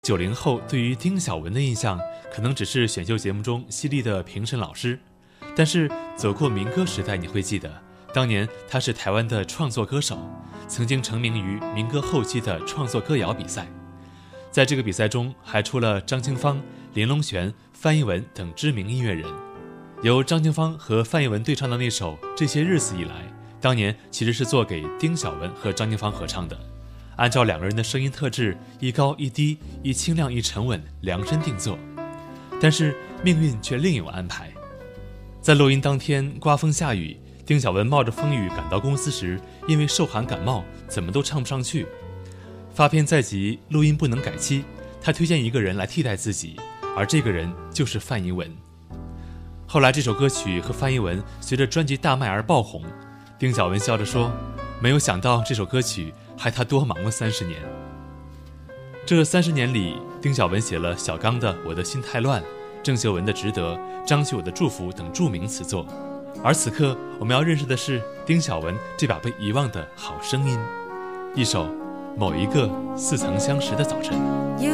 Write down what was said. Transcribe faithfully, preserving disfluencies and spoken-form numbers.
九零后对于丁晓雯的印象可能只是选秀节目中犀利的评审老师，但是走过民歌时代，你会记得当年她是台湾的创作歌手，曾经成名于民歌后期的创作歌谣比赛。在这个比赛中还出了张清芳、林隆璇、范逸文等知名音乐人。由张清芳和范逸文对唱的那首《这些日子以来》，当年其实是做给丁晓雯和张清芳合唱的。按照两个人的声音特质，一高一低，一清亮一沉稳，量身定做。但是命运却另有安排。在录音当天刮风下雨，丁晓雯冒着风雨赶到公司时，因为受寒感冒，怎么都唱不上去。发片在即，录音不能改期，他推荐一个人来替代自己，而这个人就是范逸文。后来这首歌曲和范逸文随着专辑大卖而爆红，丁晓雯笑着说，没有想到这首歌曲害他多忙了三十年。这三十年里，丁晓雯写了小刚的《我的心太乱》，郑秀文的《值得》，张学友的《祝福》等著名词作。而此刻我们要认识的是丁晓雯这把被遗忘的好声音，一首《某一个似曾相识的早晨》。